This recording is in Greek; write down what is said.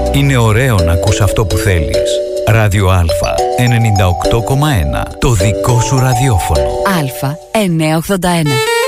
Είναι ωραίο να ακούς αυτό που θέλεις. Ράδιο Α, 98,1. Το δικό σου ραδιόφωνο. Α, 981.